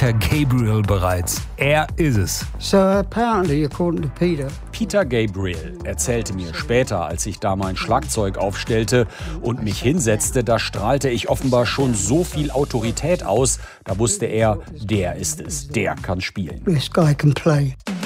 Peter Gabriel bereits. Er ist es. So apparently, according to Peter. Peter Gabriel erzählte mir später, als ich da mein Schlagzeug aufstellte und mich hinsetzte, da strahlte ich offenbar schon so viel Autorität aus, da wusste er, der ist es, der kann spielen. This guy can play.